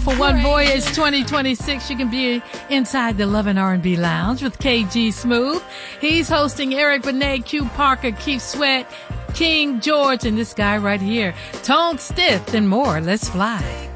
for one voyage 2026. You can be inside the Love and R&B Lounge with KG Smooth. He's hosting Eric Benet, Q Parker, Keith Sweat, King George, and this guy right here, Tone Stith, and more. Let's fly.